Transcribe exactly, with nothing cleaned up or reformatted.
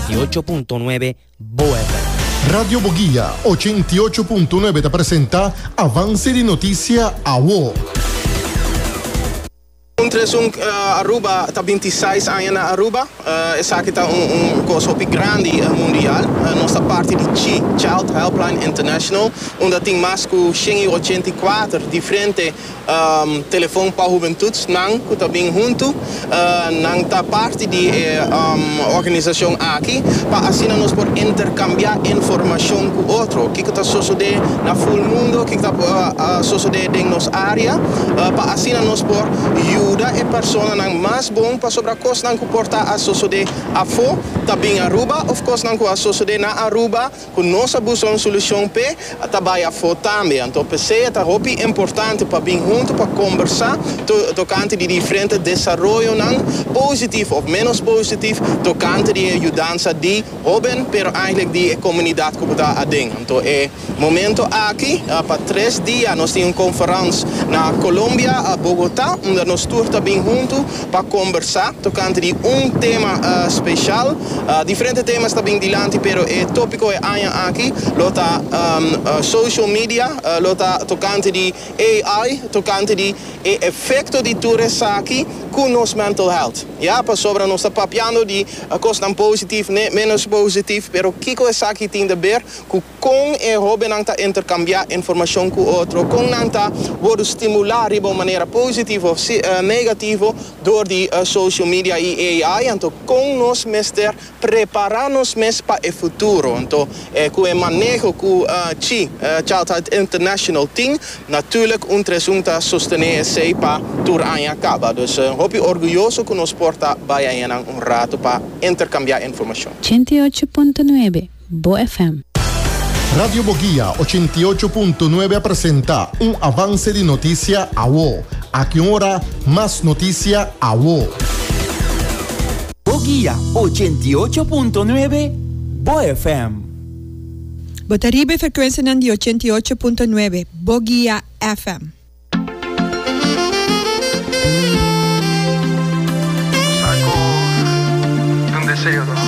ocho punto nueve Bo F M. Radio Boguía ochenta y ocho punto nueve te presenta Avance de Noticia A W O. Într-un uh, Aruba, tá veintiséis anos na Aruba, uh, essa aqui tá um, um coisa grande uh, mundial. Uh, nossa parte de C H I, Child Helpline International, onde tem mais que cento e oitenta e quatro diferentes um, telefones para a juventude, não, que tá bem junto, uh, não tá parte de uh, um, organização aqui, para assim nós por intercambiar informação com outro, que que tá sucedendo na full mundo, que que tá uh, uh, sucedendo em nossa área, uh, para assim nós por ajuda e persona nang mas bom para sobre a coisa nang comporta a sociedade a fo também Aruba of course nang a sociedade na Aruba com nossa busca uma solução pe também a fo também então pensei tá hopi importante para bem junto para conversar to, tocante de diferentes desenvolvimento nang positivo ou menos positivo tocante de ajudança de jovem pero eigenlijk de comunidade que está a ding então é momento aqui uh, para três dias nós temos uma conferência na Colômbia a Bogotá onde nós todos também juntos para conversar tocante de um tema uh, especial uh, diferentes temas também dilante pero o tópico é aqui lota um, uh, social media uh, lota tocante de A I tocante de o efeito de tudo isso aqui com nosso mental health ja para sobre nós está papiando de uh, coisas não positivo nem menos positivo pero que coisa aqui tem de ver com com é hobby não tá intercambiar informação com outro com não tá vou estimular de uma maneira positiva ou uh, negativo door die uh, social media e A I então com nós mestre preparar-nos mes para o futuro então é com o manejo com uh, C H I uh, Child International tem natuurlijk um tresunta sostener esse para tur ano acaba dus uh, hopi orgulhoso que nos porta vai aí um rato para intercambiar informação. ochenta y ocho punto nueve Bo F M. Radio Boguía ochenta y ocho punto nueve presenta un avance de noticia A W O. A que hora más noticia A W O. Boguía ochenta y ocho punto nueve Bo F M. Botaribe frequenza di ochenta y ocho punto nueve Boguía F M. Saco un deseo, ¿no?